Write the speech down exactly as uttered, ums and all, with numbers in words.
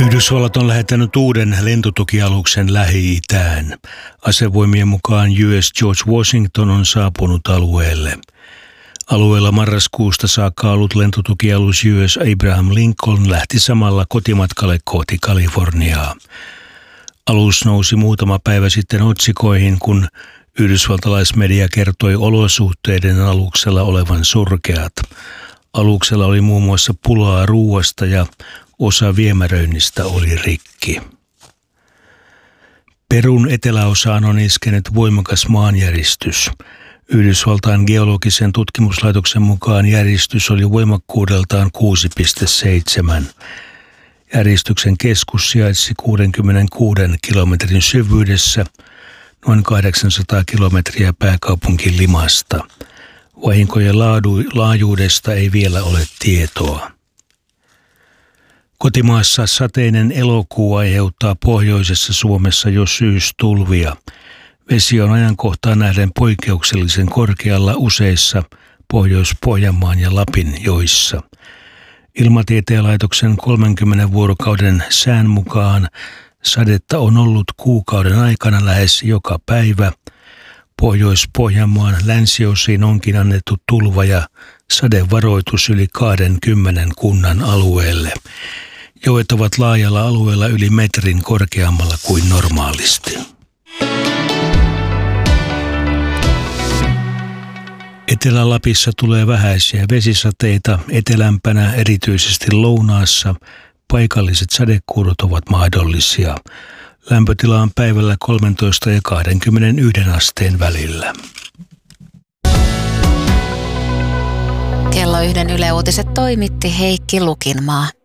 Yhdysvallat on lähettänyt uuden lentotukialuksen Lähi-itään. Asevoimien mukaan U S George Washington on saapunut alueelle. Alueella marraskuusta saakka ollut lentotukialus U S Abraham Lincoln lähti samalla kotimatkalle kohti Kaliforniaa. Alus nousi muutama päivä sitten otsikoihin, kun yhdysvaltalaismedia kertoi olosuhteiden aluksella olevan surkeat. Aluksella oli muun muassa pulaa ruuasta ja osa viemäröinnistä oli rikki. Perun eteläosaan on iskenyt voimakas maanjäristys. Yhdysvaltain geologisen tutkimuslaitoksen mukaan järistys oli voimakkuudeltaan kuusi pilkku seitsemän. Järistyksen keskus sijaitsi kuudenkymmenenkuuden kilometrin syvyydessä, noin kahdeksansataa kilometriä pääkaupunki Limasta. Vahinkojen laadu, laajuudesta ei vielä ole tietoa. Kotimaassa sateinen elokuu aiheuttaa pohjoisessa Suomessa jo syystulvia. Vesi on ajankohtaan nähden poikkeuksellisen korkealla useissa Pohjois-Pohjanmaan ja Lapin joissa. Ilmatieteen laitoksen kolmenkymmenen vuorokauden sään mukaan sadetta on ollut kuukauden aikana lähes joka päivä. Pohjois-Pohjanmaan länsiosiin onkin annettu tulva- ja sadevaroitus yli kaksikymmentä kunnan alueelle. Joet ovat laajalla alueella yli metrin korkeammalla kuin normaalisti. Etelä-Lapissa tulee vähäisiä vesisateita, etelämpänä erityisesti lounaassa paikalliset sadekuurot ovat mahdollisia. Lämpötila on päivällä kolmetoista ja kaksikymmentäyksi asteen välillä. Kello yhden Yle Uutiset toimitti Heikki Lukinmaa.